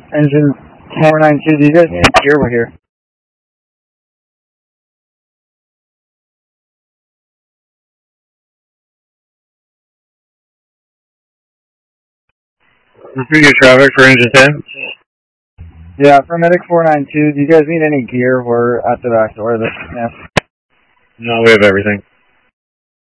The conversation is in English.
Engine 492, do you guys need gear? We're here. Repeat your traffic for engine 10. Yeah, for Medic 492, do you guys need any gear? We're at the back door of the camp. No, we have everything.